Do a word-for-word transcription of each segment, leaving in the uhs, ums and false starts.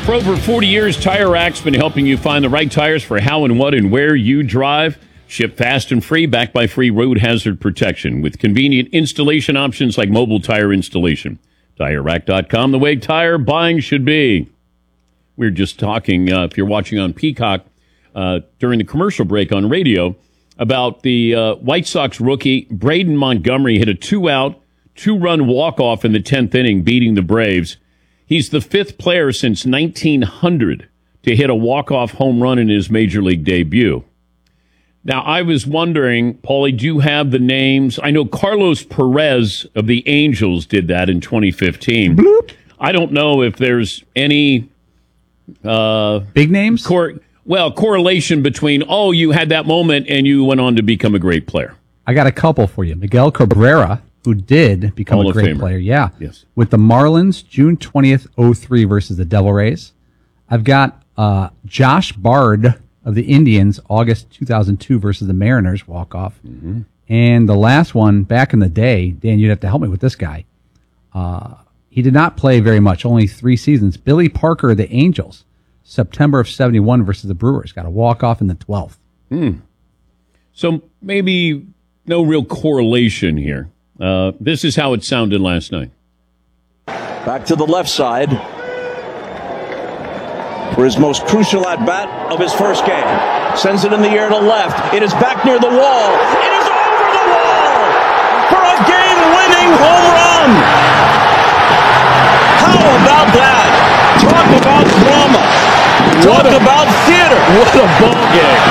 For over forty years, Tire Rack's been helping you find the right tires for how and what and where you drive. Ship fast and free, backed by free road hazard protection with convenient installation options like mobile tire installation. Tire Rack dot com, the way tire buying should be. We were just talking, uh, if you're watching on Peacock, uh, during the commercial break on radio, about the uh, White Sox rookie Braden Montgomery hit a two-out, two-run walk-off in the tenth inning, beating the Braves. He's the fifth player since nineteen hundred to hit a walk-off home run in his major league debut. Now, I was wondering, Paulie, do you have the names? I know Carlos Perez of the Angels did that in twenty fifteen. Bloop. I don't know if there's any... Uh, Big names? Cor- well, correlation between, oh, you had that moment and you went on to become a great player. I got a couple for you. Miguel Cabrera, who did become Hall a of great Famer. player. Yeah. Yes. With the Marlins, June twentieth, oh three versus the Devil Rays. I've got uh, Josh Bard of the Indians, August two thousand two versus the Mariners, walk-off. Mm-hmm. And the last one, back in the day, Dan, you'd have to help me with this guy. Uh, he did not play very much, only three seasons. Billy Parker of the Angels, September of seventy-one versus the Brewers. Got a walk-off in the twelfth. Hmm. So maybe no real correlation here. Uh, this is how it sounded last night. Back to the left side for his most crucial at-bat of his first game. Sends it in the air to left. It is back near the wall. It is over the wall for a game-winning home run. How about that? Talk about drama. Talk What a- about theater. What a ball game.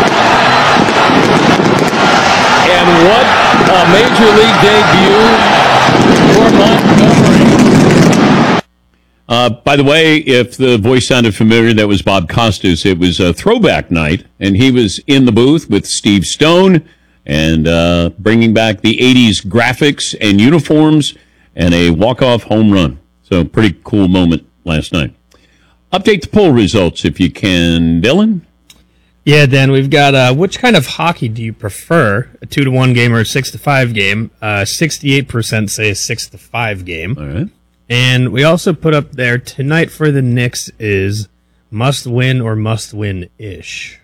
And what a major league debut for Montgomery. Uh, by the way, if the voice sounded familiar, that was Bob Costas. It was a throwback night, and he was in the booth with Steve Stone and uh, bringing back the eighties graphics and uniforms and a walk-off home run. So pretty cool moment last night. Update the poll results if you can, Dylan. Yeah, Dan, we've got uh, which kind of hockey do you prefer, a two to one game or a six to five game? Uh, sixty-eight percent say a six to five game. All right. And we also put up there tonight for the Knicks is must win or must win ish.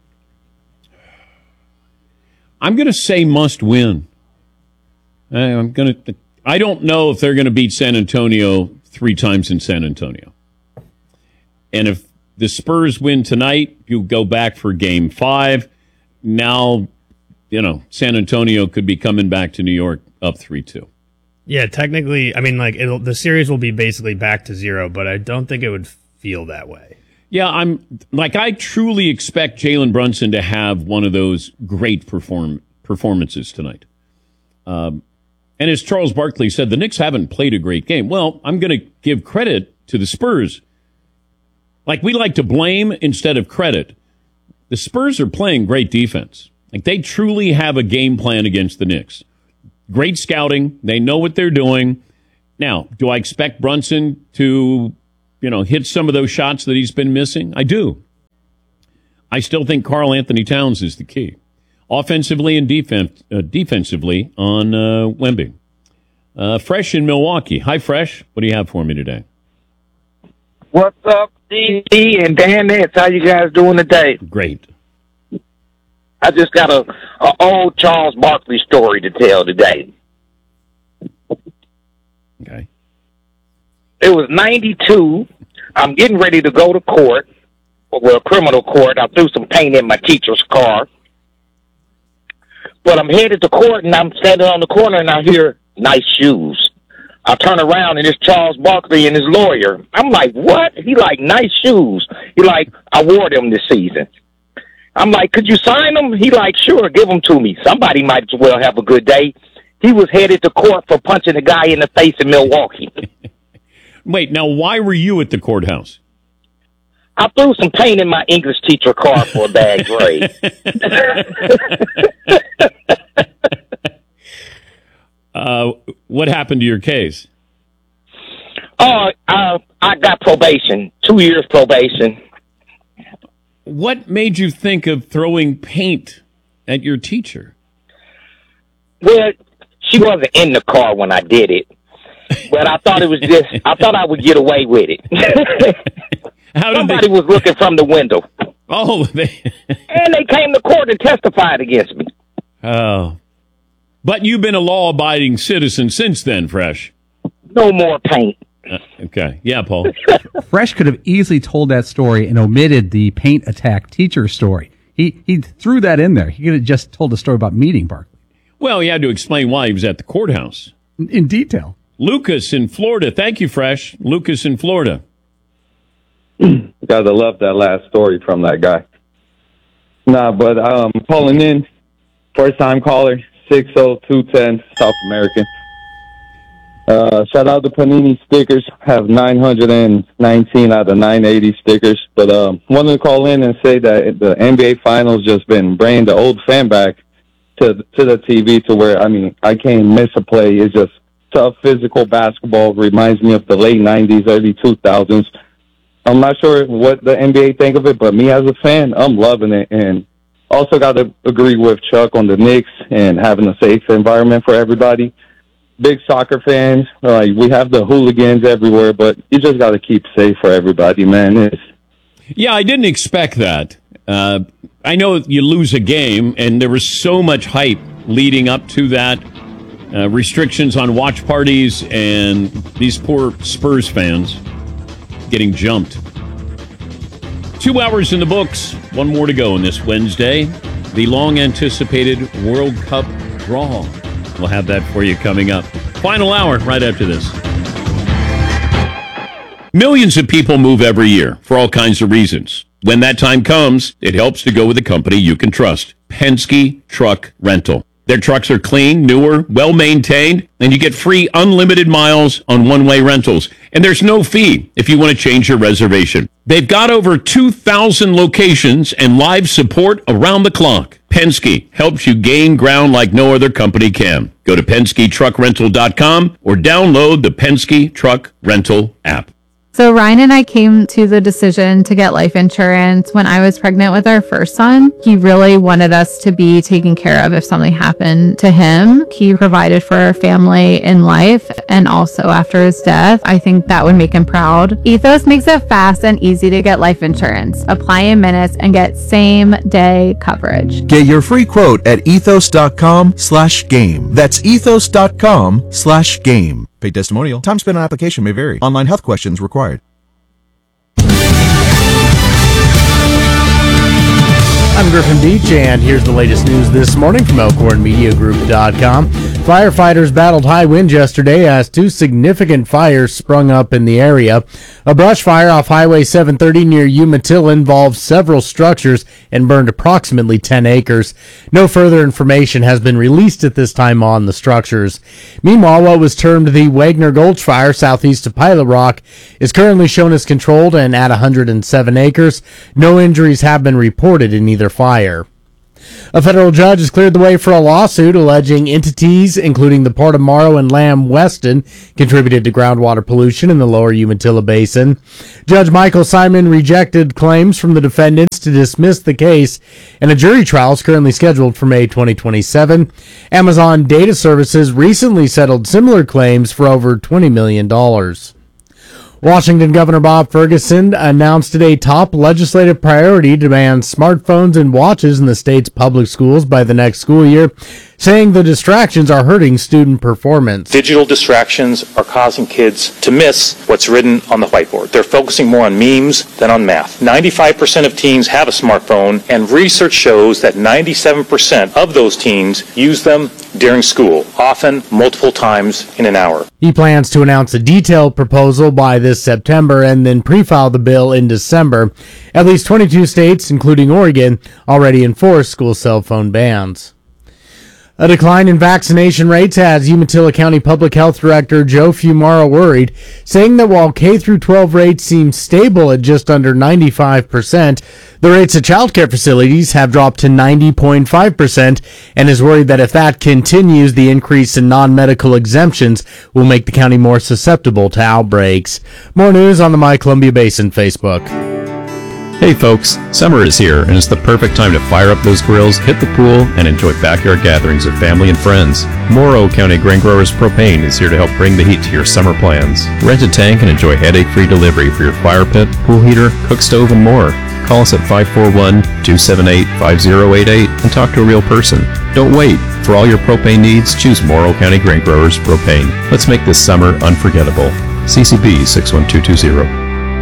I'm going to say must win. I'm going to. I don't know if they're going to beat San Antonio three times in San Antonio. And if the Spurs win tonight, you go back for game five. Now, you know, San Antonio could be coming back to New York up three two. Yeah, technically, I mean, like it'll, the series will be basically back to zero, but I don't think it would feel that way. Yeah, I'm like I truly expect Jalen Brunson to have one of those great perform performances tonight. Um, and as Charles Barkley said, the Knicks haven't played a great game. Well, I'm going to give credit to the Spurs. Like we like to blame instead of credit. The Spurs are playing great defense. Like they truly have a game plan against the Knicks. Great scouting. They know what they're doing. Now, do I expect Brunson to, you know, hit some of those shots that he's been missing? I do. I still think Karl Anthony Towns is the key. Offensively and defense, uh, defensively on uh, Wemby. Uh, Fresh in Milwaukee. Hi, Fresh. What do you have for me today? What's up, D D and Dan Nance? How you guys doing today? Great. I just got a, a old Charles Barkley story to tell today. Okay. It was ninety-two. I'm getting ready to go to court, well, criminal court. I threw some paint in my teacher's car. But I'm headed to court, and I'm standing on the corner, and I hear nice shoes. I turn around, and it's Charles Barkley and his lawyer. I'm like, what? He like, nice shoes. He like, I wore them this season. I'm like, could you sign them? He like, sure, give them to me. Somebody might as well have a good day. He was headed to court for punching a guy in the face in Milwaukee. Wait, now why were you at the courthouse? I threw some paint in my English teacher car for a bad grade. uh, what happened to your case? Oh, uh, I got probation, two years probation. What made you think of throwing paint at your teacher? Well, she wasn't in the car when I did it, but I thought it was just, I thought I would get away with it. How did Somebody they? was looking from the window. Oh, they. And they came to court and testified against me. Oh, but you've been a law-abiding citizen since then, Fresh. No more paint. Uh, okay, yeah, Paul. Fresh could have easily told that story and omitted the paint attack teacher story. He he threw that in there. He could have just told a story about meeting Barkley Well, he had to explain why he was at the courthouse. in, in detail. Lucas in Florida. Thank you, Fresh. Lucas in Florida. Gotta love that last story from that guy. Nah, but um, calling in, first time caller, six oh two ten, South American. Uh, shout out to Panini Stickers. Have nine hundred nineteen out of nine eighty stickers. But um, wanted to call in and say that the N B A Finals just been bringing the old fan back to to the T V to where, I mean, I can't miss a play. It's just tough physical basketball. Reminds me of the late nineties, early two thousands. I'm not sure what the N B A think of it, but me as a fan, I'm loving it. And also got to agree with Chuck on the Knicks and having a safe environment for everybody. Big soccer fans, like we have the hooligans everywhere, but you just got to keep safe for everybody, man. It's, Yeah, I didn't expect that. Uh, I know you lose a game, and there was so much hype leading up to that. Uh, restrictions on watch parties, and these poor Spurs fans getting jumped. Two hours in the books. One more to go on this Wednesday. The long-anticipated World Cup draw. We'll have that for you coming up. Final hour right after this. Millions of people move every year for all kinds of reasons. When that time comes, it helps to go with a company you can trust. Penske Truck Rental. Their trucks are clean, newer, well-maintained, and you get free unlimited miles on one-way rentals. And there's no fee if you want to change your reservation. They've got over two thousand locations and live support around the clock. Penske helps you gain ground like no other company can. Go to Penske Truck Rental dot com or download the Penske Truck Rental app. So Ryan and I came to the decision to get life insurance when I was pregnant with our first son. He really wanted us to be taken care of if something happened to him. He provided for our family in life and also after his death. I think that would make him proud. Ethos makes it fast and easy to get life insurance. Apply in minutes and get same day coverage. Get your free quote at ethos.com slash game. That's ethos.com slash game. Paid testimonial. Time spent on application may vary. Online health questions required. I'm Griffin Beach, and here's the latest news this morning from Elkhorn Media Group dot com. Firefighters battled high winds yesterday as two significant fires sprung up in the area. A brush fire off Highway seven thirty near Umatilla involved several structures and burned approximately ten acres. No further information has been released at this time on the structures. Meanwhile, what was termed the Wagner Gulch fire southeast of Pilot Rock is currently shown as controlled and at one hundred seven acres. No injuries have been reported in either fire. A federal judge has cleared the way for a lawsuit alleging entities, including the Port of Morrow and Lamb Weston, contributed to groundwater pollution in the lower Umatilla Basin. Judge Michael Simon rejected claims from the defendants to dismiss the case, and a jury trial is currently scheduled for May twenty twenty-seven. Amazon Data Services recently settled similar claims for over twenty million dollars. Washington Governor Bob Ferguson announced today top legislative priority to ban smartphones and watches in the state's public schools by the next school year, saying the distractions are hurting student performance. Digital distractions are causing kids to miss what's written on the whiteboard. They're focusing more on memes than on math. ninety-five percent of teens have a smartphone, and research shows that ninety-seven percent of those teens use them during school, often multiple times in an hour. He plans to announce a detailed proposal by this September and then pre-file the bill in December. At least twenty-two states, including Oregon, already enforce school cell phone bans. A decline in vaccination rates has Umatilla County Public Health Director Joe Fumara worried, saying that while K through twelve rates seem stable at just under ninety-five percent, the rates at child care facilities have dropped to ninety point five percent, and is worried that if that continues, the increase in non-medical exemptions will make the county more susceptible to outbreaks. More news on the My Columbia Basin Facebook. Hey folks, summer is here and it's the perfect time to fire up those grills, hit the pool, and enjoy backyard gatherings with family and friends. Morrow County Grain Growers Propane is here to help bring the heat to your summer plans. Rent a tank and enjoy headache-free delivery for your fire pit, pool heater, cook stove, and more. Call us at five four one, two seven eight, five zero eight eight and talk to a real person. Don't wait. For all your propane needs, choose Morrow County Grain Growers Propane. Let's make this summer unforgettable. C C B six one two two zero.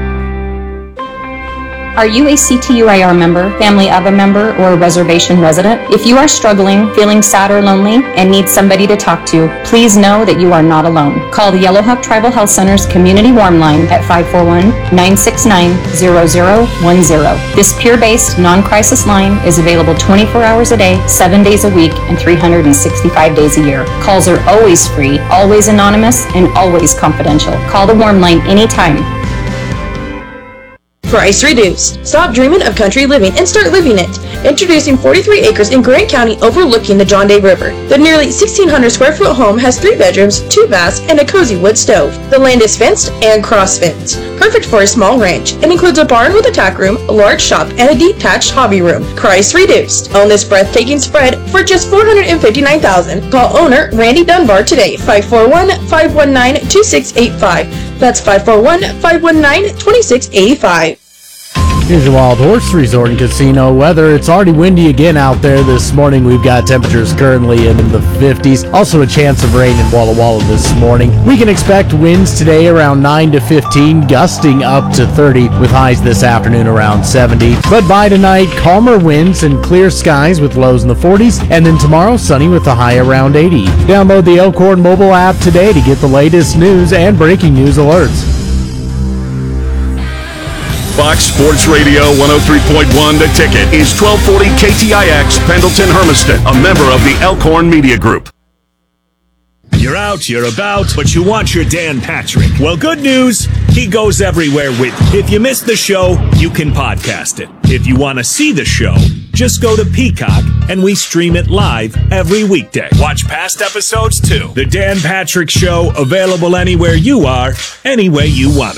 Are you a C T U I R member, family of a member, or a reservation resident? If you are struggling, feeling sad or lonely, and need somebody to talk to, please know that you are not alone. Call the Yellowhawk Tribal Health Center's Community Warm Line at five four one, nine six nine, zero zero one zero. This peer-based, non-crisis line is available twenty-four hours a day, seven days a week, and three hundred sixty-five days a year. Calls are always free, always anonymous, and always confidential. Call the Warm Line anytime. Price reduced. Stop dreaming of country living and start living it. Introducing forty-three acres in Grant County overlooking the John Day River. The nearly sixteen hundred square foot home has three bedrooms, two baths, and a cozy wood stove. The land is fenced and cross-fenced. Perfect for a small ranch. It includes a barn with a tack room, a large shop, and a detached hobby room. Price reduced. Own this breathtaking spread for just four hundred fifty-nine thousand dollars. Call owner Randy Dunbar today, five four one, five one nine, two six eight five. That's five four one, five one nine, two six eight five. Here's your Wild Horse Resort and Casino weather. It's already windy again out there this morning. We've got temperatures currently in the fifties. Also a chance of rain in Walla Walla this morning. We can expect winds today around nine to fifteen, gusting up to thirty, with highs this afternoon around seventy. But by tonight, calmer winds and clear skies with lows in the forties. And then tomorrow, sunny with a high around eighty. Download the Elkhorn mobile app today to get the latest news and breaking news alerts. Fox Sports Radio one oh three point one The Ticket is twelve forty K T I X, Pendleton, Hermiston, a member of the Elkhorn Media Group. You're out, you're about, but you want your Dan Patrick. Well, good news, he goes everywhere with you. If you missed the show, you can podcast it. If you want to see the show, just go to Peacock and we stream it live every weekday. Watch past episodes too. The Dan Patrick Show, available anywhere you are, any way you want it.